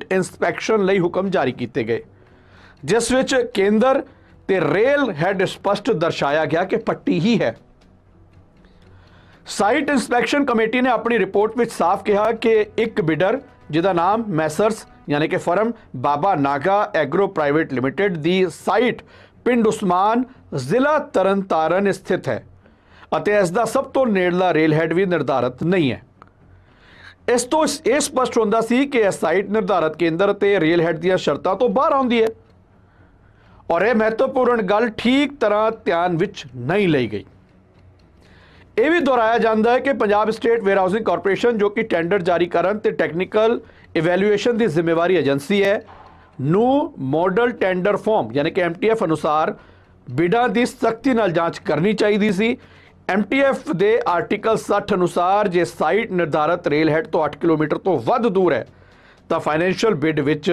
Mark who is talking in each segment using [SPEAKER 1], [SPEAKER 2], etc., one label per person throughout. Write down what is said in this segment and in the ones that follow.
[SPEAKER 1] Inspection लई हुक्म जारी किए गए, जिस विच केंद्र ते रेल हैड स्पष्ट दर्शाया गया कि पट्टी ही है। साइट इंस्पैक्शन कमेटी ने अपनी रिपोर्ट में साफ कहा कि एक बिडर जिसका नाम मैसर्स यानी कि firm Baba Naga agro private limited the site पिंड उस्मान जिला तरन तारण स्थित है ਅਤੇ ਇਸ ਦਾ ਸਭ ਤੋਂ ਨੇੜਲਾ ਰੇਲ ਹੈਡ ਵੀ ਨਿਰਧਾਰਤ ਨਹੀਂ ਹੈ। ਇਸ ਤੋਂ ਇਹ ਸਪਸ਼ਟ ਹੁੰਦਾ ਸੀ ਕਿ ਇਹ ਸਾਈਟ ਨਿਰਧਾਰਤ ਕੇਂਦਰ ਅਤੇ ਰੇਲ ਹੈਡ ਦੀਆਂ ਸ਼ਰਤਾਂ ਤੋਂ ਬਾਹਰ ਆਉਂਦੀ ਹੈ ਔਰ ਇਹ ਮਹੱਤਵਪੂਰਨ ਗੱਲ ਠੀਕ ਤਰ੍ਹਾਂ ਧਿਆਨ ਵਿੱਚ ਨਹੀਂ ਲਈ ਗਈ। ਇਹ ਵੀ ਦੁਹਰਾਇਆ ਜਾਂਦਾ ਹੈ ਕਿ Punjab state wear housing corporation ਜੋ ਕਿ ਟੈਂਡਰ ਜਾਰੀ ਕਰਨ ਤੇ ਟੈਕਨੀਕਲ ਇਵੈਲੂਏਸ਼ਨ ਦੀ ਜ਼ਿੰਮੇਵਾਰੀ ਏਜੰਸੀ ਹੈ ਨੂੰ ਮਾਡਲ ਟੈਂਡਰ ਫਾਰਮ ਯਾਨੀ ਕਿ MTF ਅਨੁਸਾਰ ਬਿਡਾਂ ਦੀ ਸਖਤੀ ਨਾਲ ਜਾਂਚ ਕਰਨੀ ਚਾਹੀਦੀ ਸੀ। MTF ਦੇ ਆਰਟੀਕਲ 60 ਅਨੁਸਾਰ ਜੇ ਸਾਈਟ ਨਿਰਧਾਰਤ ਰੇਲ ਹੈਡ ਤੋਂ 8 ਕਿਲੋਮੀਟਰ ਤੋਂ ਵੱਧ ਦੂਰ ਹੈ ਤਾਂ ਫਾਈਨੈਂਸ਼ੀਅਲ ਬਿਡ ਵਿੱਚ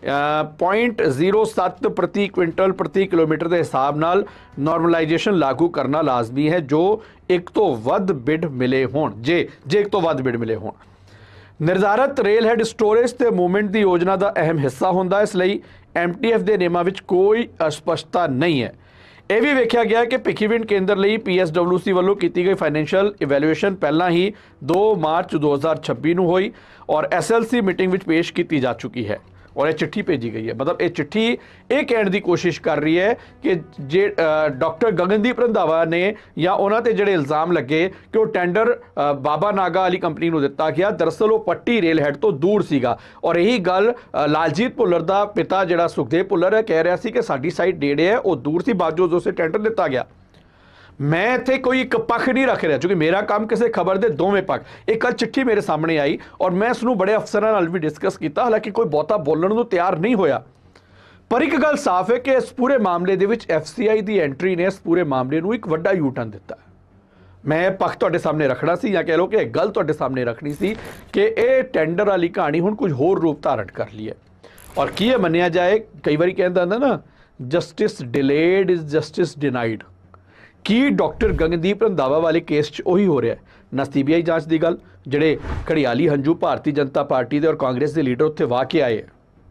[SPEAKER 1] 0.07 ਪ੍ਰਤੀ ਕੁਇੰਟਲ ਪ੍ਰਤੀ ਕਿਲੋਮੀਟਰ ਦੇ ਹਿਸਾਬ ਨਾਲ ਨਾਰਮਲਾਈਜੇਸ਼ਨ ਲਾਗੂ ਕਰਨਾ ਲਾਜ਼ਮੀ ਹੈ ਜੋ ਇੱਕ ਤੋਂ ਵੱਧ ਬਿਡ ਮਿਲੇ ਹੋਣ ਜੇ ਇੱਕ ਤੋਂ ਵੱਧ ਬਿਡ ਮਿਲੇ ਹੋਣ। ਨਿਰਧਾਰਤ ਰੇਲ ਹੈਡ ਸਟੋਰੇਜ ਤੇ ਮੂਵਮੈਂਟ ਦੀ ਯੋਜਨਾ ਦਾ ਅਹਿਮ ਹਿੱਸਾ ਹੁੰਦਾ, ਇਸ ਲਈ MTF ਦੇ ਨਿਯਮਾਂ ਵਿੱਚ ਕੋਈ ਅਸਪਸ਼ਟਤਾ ਨਹੀਂ ਹੈ। ਇਹ ਵੀ ਵੇਖਿਆ ਗਿਆ ਕਿ ਭਿੱਖੀਵਿੰਡ ਕੇਂਦਰ ਲਈ PSWC ਵੱਲੋਂ ਕੀਤੀ ਗਈ ਫਾਈਨੈਂਸ਼ੀਅਲ ਇਵੈਲੂਏਸ਼ਨ ਪਹਿਲਾਂ ਹੀ 2 ਮਾਰਚ 2026 ਨੂੰ ਹੋਈ ਔਰ SLC ਮੀਟਿੰਗ ਵਿੱਚ ਪੇਸ਼ ਕੀਤੀ ਜਾ ਚੁੱਕੀ ਹੈ ਔਰ ਇਹ ਚਿੱਠੀ ਭੇਜੀ ਗਈ ਹੈ। ਮਤਲਬ ਇਹ ਚਿੱਠੀ ਇਹ ਕਹਿਣ ਦੀ ਕੋਸ਼ਿਸ਼ ਕਰ ਰਹੀ ਹੈ ਕਿ ਜੇ ਡਾਕਟਰ ਗਗਨਦੀਪ ਰੰਧਾਵਾ ਨੇ ਜਾਂ ਉਹਨਾਂ ਤੇ ਜਿਹੜੇ ਇਲਜ਼ਾਮ ਲੱਗੇ ਕਿ ਉਹ ਟੈਂਡਰ ਬਾਬਾ ਨਾਗਾ ਵਾਲੀ ਕੰਪਨੀ ਨੂੰ ਦਿੱਤਾ ਗਿਆ, ਦਰਅਸਲ ਉਹ ਪੱਟੀ ਰੇਲ ਹੈਡ ਤੋਂ ਦੂਰ ਸੀਗਾ ਔਰ ਇਹੀ ਗੱਲ ਲਾਲਜੀਤ ਭੁੱਲਰ ਦਾ ਪਿਤਾ ਜਿਹੜਾ ਸੁਖਦੇਵ ਭੁੱਲਰ ਹੈ ਕਹਿ ਰਿਹਾ ਸੀ ਕਿ ਸਾਡੀ ਸਾਈਟ ਨੇੜੇ ਹੈ, ਉਹ ਦੂਰ ਸੀ, ਬਾਵਜੂਦ ਉਸੇ ਟੈਂਡਰ ਦਿੱਤਾ ਗਿਆ। ਮੈਂ ਇੱਥੇ ਕੋਈ ਇੱਕ ਪੱਖ ਨਹੀਂ ਰੱਖ ਰਿਹਾ ਕਿਉਂਕਿ ਮੇਰਾ ਕੰਮ ਕਿਸੇ ਖਬਰ ਦੇ ਦੋਵੇਂ ਪੱਖ। ਇਹ ਕੱਲ੍ਹ ਚਿੱਠੀ ਮੇਰੇ ਸਾਹਮਣੇ ਆਈ ਔਰ ਮੈਂ ਇਸ ਨੂੰ ਬੜੇ ਅਫਸਰਾਂ ਨਾਲ ਵੀ ਡਿਸਕਸ ਕੀਤਾ, ਹਾਲਾਂਕਿ ਕੋਈ ਬਹੁਤਾ ਬੋਲਣ ਨੂੰ ਤਿਆਰ ਨਹੀਂ ਹੋਇਆ। ਪਰ ਇੱਕ ਗੱਲ ਸਾਫ਼ ਹੈ ਕਿ ਇਸ ਪੂਰੇ ਮਾਮਲੇ ਦੇ ਵਿੱਚ FCI ਦੀ ਐਂਟਰੀ ਨੇ ਇਸ ਪੂਰੇ ਮਾਮਲੇ ਨੂੰ ਇੱਕ ਵੱਡਾ ਯੂ-ਟਰਨ ਦਿੱਤਾ। ਮੈਂ ਪੱਖ ਤੁਹਾਡੇ ਸਾਹਮਣੇ ਰੱਖਣਾ ਸੀ ਜਾਂ ਕਹਿ ਲਓ ਕਿ ਇਹ ਗੱਲ ਤੁਹਾਡੇ ਸਾਹਮਣੇ ਰੱਖਣੀ ਸੀ ਕਿ ਇਹ ਟੈਂਡਰ ਵਾਲੀ ਕਹਾਣੀ ਹੁਣ ਕੁਝ ਹੋਰ ਰੂਪ ਧਾਰਨ ਕਰ ਲਈ ਹੈ ਔਰ ਕੀ ਇਹ ਮੰਨਿਆ ਜਾਏ, ਕਈ ਵਾਰੀ ਕਹਿੰਦਾ ਹੁੰਦਾ ਨਾ justice delayed is justice denied. Ki doctor Gagandeep Randhawa ਵਾਲੇ ਕੇਸ 'ਚ ਉਹੀ ਹੋ ਰਿਹਾ? ਨਾ CBI ਜਾਂਚ ਦੀ ਗੱਲ, ਜਿਹੜੇ ਘੜਿਆਲੀ ਹੰਝੂ ਭਾਰਤੀ ਜਨਤਾ ਪਾਰਟੀ ਦੇ ਔਰ ਕਾਂਗਰਸ ਦੇ ਲੀਡਰ ਉੱਥੇ ਵਾਹ ਕੇ ਆਏ,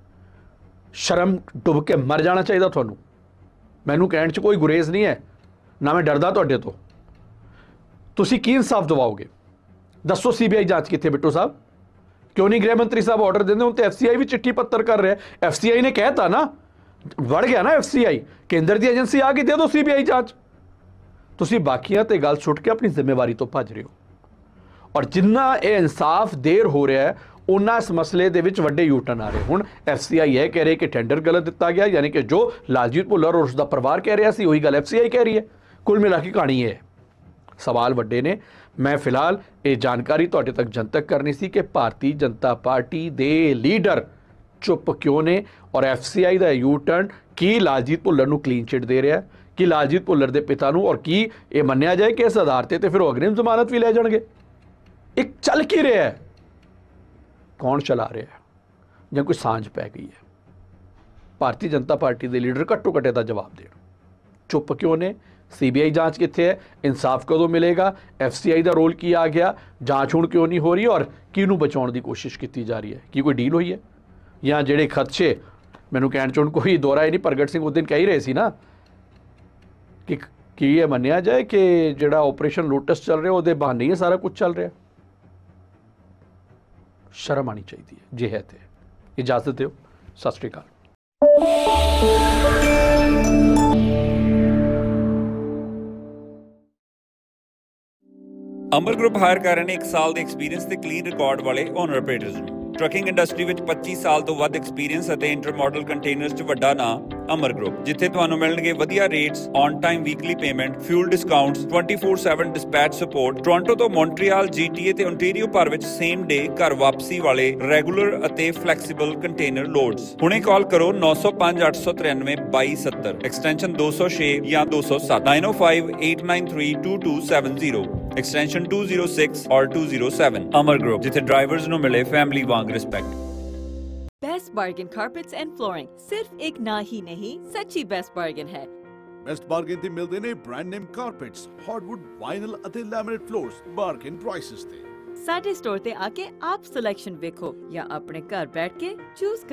[SPEAKER 1] ਸ਼ਰਮ ਡੁੱਬ ਕੇ ਮਰ ਜਾਣਾ ਚਾਹੀਦਾ ਤੁਹਾਨੂੰ। ਮੈਨੂੰ ਕਹਿਣ 'ਚ ਕੋਈ ਗੁਰੇਜ਼ ਨਹੀਂ ਹੈ, ਨਾ ਮੈਂ ਡਰਦਾ ਤੁਹਾਡੇ ਤੋਂ। ਤੁਸੀਂ ਕੀ ਇਨਸਾਫ ਦਿਵਾਓਗੇ? ਦੱਸੋ CBI ਜਾਂਚ ਕਿੱਥੇ ਬਿੱਟੂ ਸਾਹਿਬ? ਕਿਉਂ ਨਹੀਂ ਗ੍ਰਹਿ ਮੰਤਰੀ ਸਾਹਿਬ ਆਰਡਰ ਦਿੰਦੇ? ਹੁਣ ਤੇ FCI ਵੀ ਚਿੱਠੀ ਪੱਤਰ ਕਰ ਰਿਹਾ। FCI ਨੇ ਕਹਿਤਾ ਨਾ, ਵੜ ਗਿਆ ਨਾ FCI, ਕੇਂਦਰ ਦੀ ਏਜੰਸੀ ਆ ਗਈ, ਦੇ ਦਿਓ CBI ਜਾਂਚ। ਤੁਸੀਂ ਬਾਕੀਆਂ ਤੇ ਗੱਲ ਸੁੱਟ ਕੇ ਆਪਣੀ ਜ਼ਿੰਮੇਵਾਰੀ ਤੋਂ ਭੱਜ ਰਹੇ ਹੋ ਔਰ ਜਿੰਨਾ ਇਹ ਇਨਸਾਫ ਦੇਰ ਹੋ ਰਿਹਾ ਹੈ ਉਹਨਾਂ ਇਸ ਮਸਲੇ ਦੇ ਵਿੱਚ ਵੱਡੇ ਯੂ-ਟਰਨ ਆ ਰਹੇ। ਹੁਣ FCI ਇਹ ਕਹਿ ਰਹੀ ਕਿ ਟੈਂਡਰ ਗਲਤ ਦਿੱਤਾ ਗਿਆ, ਯਾਨੀ ਕਿ ਜੋ ਲਾਲਜੀਤ ਭੁੱਲਰ ਔਰ ਉਸ ਦਾ ਪਰਿਵਾਰ ਕਹਿ ਰਿਹਾ ਸੀ ਉਹੀ ਗੱਲ FCI ਕਹਿ ਰਹੀ ਹੈ। ਕੁੱਲ ਮਿਲਾ ਕੇ ਕਹਾਣੀ ਇਹ ਹੈ। ਸਵਾਲ ਵੱਡੇ ਨੇ। ਮੈਂ ਫਿਲਹਾਲ ਇਹ ਜਾਣਕਾਰੀ ਤੁਹਾਡੇ ਤੱਕ ਜਨਤਕ ਕਰਨੀ ਸੀ ਕਿ ਭਾਰਤੀ ਜਨਤਾ ਪਾਰਟੀ ਦੇ ਲੀਡਰ ਚੁੱਪ ਕਿਉਂ ਨੇ ਔਰ FCI ਦਾ ਯੂ-ਟਰਨ ਕੀ ਲਾਲਜੀਤ ਭੁੱਲਰ ਨੂੰ ਕਲੀਨ ਚਿੱਟ ਦੇ ਰਿਹਾ, ਕਿ ਲਾਲਜੀਤ ਭੁੱਲਰ ਦੇ ਪਿਤਾ ਨੂੰ, ਔਰ ਕੀ ਇਹ ਮੰਨਿਆ ਜਾਏ ਕਿ ਇਸ ਆਧਾਰ ਤੇ ਫਿਰ ਉਹ ਅਗਰਿਮ ਜ਼ਮਾਨਤ ਵੀ ਲੈ ਜਾਣਗੇ? ਇੱਕ ਚੱਲ ਕੀ ਰਿਹਾ ਹੈ? ਕੌਣ ਚਲਾ ਰਿਹਾ ਹੈ? ਜਾਂ ਕੋਈ ਸਾਂਝ ਪੈ ਗਈ ਹੈ? ਭਾਰਤੀ ਜਨਤਾ ਪਾਰਟੀ ਦੇ ਲੀਡਰ ਘੱਟੋ ਘੱਟ ਦਾ ਜਵਾਬ ਦੇਣ। ਚੁੱਪ ਕਿਉਂ ਨੇ? CBI ਜਾਂਚ ਕਿੱਥੇ ਹੈ? ਇਨਸਾਫ ਕਦੋਂ ਮਿਲੇਗਾ? FCI ਦਾ ਰੋਲ ਕੀ ਆ ਗਿਆ? ਜਾਂਚ ਹੁਣ ਕਿਉਂ ਨਹੀਂ ਹੋ ਰਹੀ ਔਰ ਕਿਹਨੂੰ ਬਚਾਉਣ ਦੀ ਕੋਸ਼ਿਸ਼ ਕੀਤੀ ਜਾ ਰਹੀ ਹੈ? ਕੀ ਕੋਈ ਡੀਲ ਹੋਈ ਹੈ? ਜਾਂ ਜਿਹੜੇ ਖਦਸ਼ੇ ਮੈਨੂੰ ਕਹਿਣ 'ਚ ਹੁਣ ਕੋਈ ਦੋਹਰਾ ਹੀ ਨਹੀਂ, ਪ੍ਰਗਟ ਸਿੰਘ ਉਸ ਦਿਨ ਕਹਿ ਹੀ ਰਹੇ ਸੀ ਨਾ ਕਿ ਕੀ ਇਹ ਮੰਨਿਆ ਜਾਏ ਕਿ ਜਿਹੜਾ ਆਪਰੇਸ਼ਨ ਲੋਟਸ ਚੱਲ ਰਿਹਾ ਉਹਦੇ ਬਹਾਨੇ ਹੀ ਸਾਰਾ ਕੁਝ ਚੱਲ ਰਿਹਾ? ਸ਼ਰਮ ਆਣੀ ਚਾਹੀਦੀ ਹੈ ਜੇ ਹੈ ਤੇ। ਇਜਾਜ਼ਤ ਦਿਓ, ਸਤਿ ਸ਼੍ਰੀ ਅਕਾਲ।
[SPEAKER 2] ਅਮਰ ਗਰੁੱਪ ਹਾਇਰ ਕਰ ਰਹੇ ਨੇ 1 ਸਾਲ ਦੇ ਐਕਸਪੀਰੀਅੰਸ ਤੇ ਕਲੀਨ ਰਿਕਾਰਡ ਵਾਲੇ ਓਨਰ ਆਪਰੇਟਰਸ ਨੂੰ। ਟਰੱਕਿੰਗ ਇੰਡਸਟਰੀ ਵਿੱਚ 25 ਸਾਲ ਤੋਂ ਵੱਧ ਐਕਸਪੀਰੀਅੰਸ ਅਤੇ ਇੰਟਰ ਮਾਡਲ ਕੰਟੇਨਰਸ 'ਚ ਵੱਡਾ ਨਾਂ ਅਮਰ ਗਰੁੱਪ, ਜਿੱਥੇ ਤੁਹਾਨੂੰ ਮਿਲਣਗੇ ਵਧੀਆ rates, on time weekly payment, fuel discounts, 24/7 dispatch support, Toronto ਤੋਂ ਮੌਂਟਰੀਅਲ, GTA ਤੇ ਓਨਟਾਰੀਓ ਭਰ ਵਿੱਚ ਸੇਮ ਡੇ ਘਰ ਵਾਪਸੀ ਵਾਲੇ ਰੈਗੂਲਰ ਅਤੇ ਫਲੈਕਸੀਬਲ ਕੰਟੇਨਰ ਲੋਡਸ। ਹੁਣੇ ਕਾਲ ਕਰੋ 905 893 2270, ਐਕਸਟੈਂਸ਼ਨ 206 ਜਾਂ 207, 9058932270, एक्सटेंशन 206 और 207। अमर ग्रुप, जिथे ड्राइवर्स नु मिले family Wang respect.
[SPEAKER 3] Best bargain carpets and flooring सिर्फ एक ना ही नहीं, सच्ची बेस्ट बार्गेन है।
[SPEAKER 4] बेस्ट बार्गेन ते मिलदे ने brand name carpets, hardwood, vinyl ਅਤੇ ਲੈਮੀਨੇਟ ਫਲੋਰਸ ਬਾਰਗੇਨ ਪ੍ਰਾਈसेस ਤੇ।
[SPEAKER 3] ਸਾਡੇ ਸਟੋਰ ਤੇ ਆਕੇ ਆਪ ਸਿਲੈਕਸ਼ਨ ਵੇਖੋ ਜਾਂ ਆਪਣੇ ਘਰ ਬੈਠ ਕੇ ਚੂਜ਼